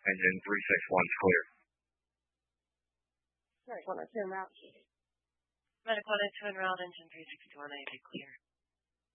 Engine 361's clear. Medical 102 en route. Medical 102 en route, engine 361, I be clear.